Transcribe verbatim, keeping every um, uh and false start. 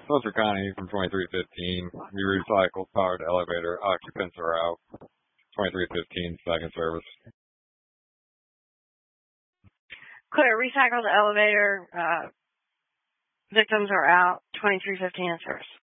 Spencer Connie from twenty-three fifteen. We recycle powered elevator. Occupants are out. twenty-three fifteen, second service. Clear, recycle the elevator. Uh, victims are out. twenty-three fifteen in service.